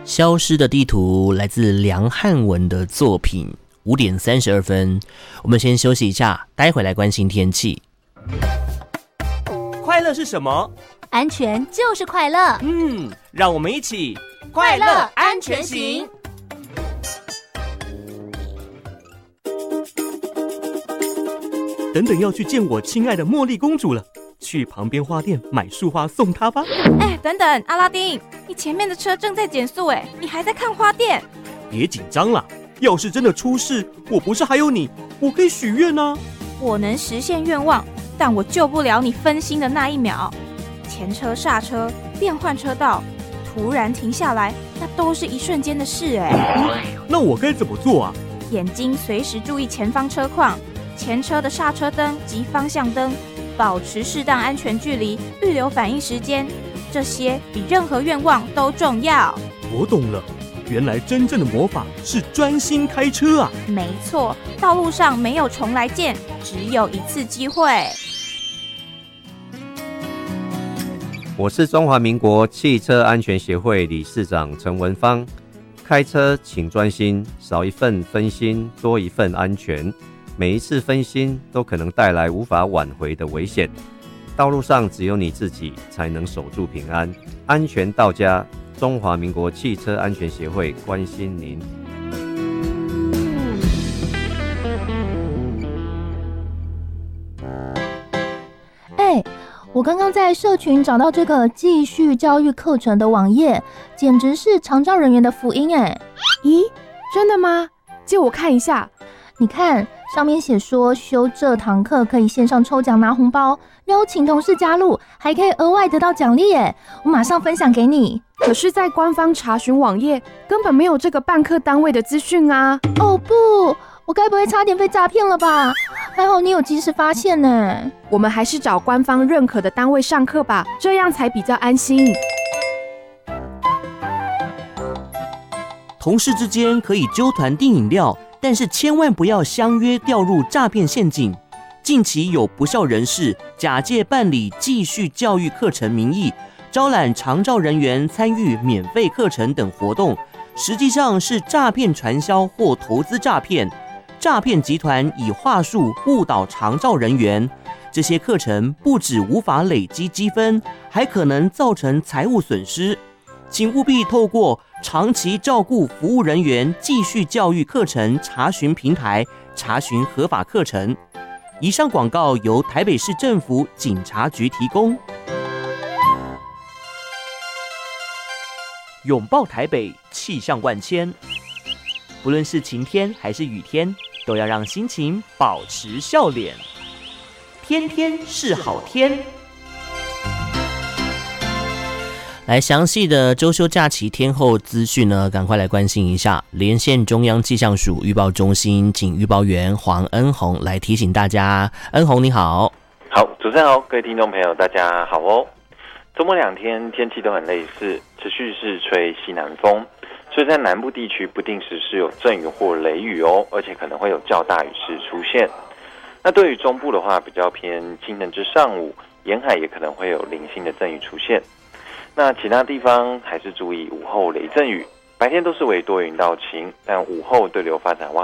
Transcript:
消失的地图来自梁汉文的作品。5点32分，我们先休息一下，待会来关心天气。 快乐是什么？ 安全就是快乐。 让我们一起快乐安全行。 等等要去见我亲爱的茉莉公主了，去旁边花店买束花送她吧。 等等，阿拉丁，你前面的车正在减速，你还在看花店？ 别紧张啦，要是真的出事，我不是还有你，我可以许愿啊。 我能实现愿望，但我救不了你分心的那一秒。前车刹车，变换车道，突然停下来，那都是一瞬间的事那我该怎么做啊？ 眼睛随时注意前方车况，前车的刹车灯及方向灯，保持适当安全距离，预留反应时间，这些比任何愿望都重要。 我懂了，原来真正的魔法是专心开车啊。 没错，道路上没有重来键，只有一次机会。 我是中华民国汽车安全协会理事长陈文芳。开车请专心，少一份分心，多一份安全。每一次分心都可能带来无法挽回的危险。道路上只有你自己才能守住平安，安全到家。中华民国汽车安全协会关心您。 我刚刚在社群找到这个继续教育课程的网页，简直是长照人员的福音咦，真的吗？借我看一下。 你看，上面写说修这堂课可以线上抽奖拿红包，邀请同事加入，还可以额外得到奖励我马上分享给你。 可是在官方查询网页根本没有这个办课单位的资讯啊。 哦不，我该不会差点被诈骗了吧？还好你有及时发现呢。 我们还是找官方认可的单位上课吧，这样才比较安心。 同事之间可以揪团订饮料，但是千万不要相约掉入诈骗陷阱。近期有不肖人士假借办理继续教育课程名义，招揽长照人员参与免费课程等活动，实际上是诈骗传销或投资诈骗。诈骗集团以话术误导长照人员，这些课程不只无法累积积分，还可能造成财务损失。请务必透过长期照顾服务人员继续教育课程查询平台查询合法课程。以上广告由台北市政府警察局提供。拥抱台北，气象万千。不论是晴天还是雨天，都要让心情保持笑脸。天天是好天。 来，详细的周休假期天候资讯呢，赶快来关心一下。连线中央气象署预报中心警预报员黄恩宏来提醒大家。恩宏你好。 好，主持人好，各位听众朋友大家好哦。周末2天天气都很类似，持续是吹西南风，所以在南部地区不定时是有阵雨或雷雨哦，而且可能会有较大雨势出现。那对于中部的话，比较偏清晨至上午，沿海也可能会有零星的阵雨出现。那其他地方还是注意午后雷阵雨，白天都是为多云到晴，但午后对流发展